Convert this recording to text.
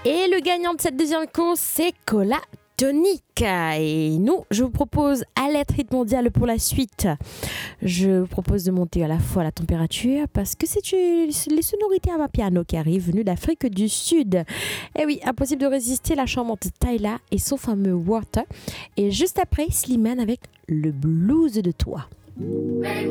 Et le gagnant de cette deuxième course, c'est Cola Tonic. Et nous, je vous propose à l'être rythme mondial pour la suite. Je vous propose de monter à la fois la température parce que c'est les sonorités à ma piano qui arrivent venues d'Afrique du Sud. Et oui, impossible de résister, la charmante Tyla et son fameux Water. Et juste après, Slimane avec le blues de toi.